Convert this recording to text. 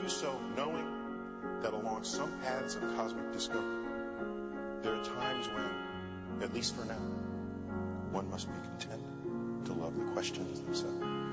do so knowing that along some paths of cosmic discovery, there are times when, at least for now, one must be content to love the questions themselves.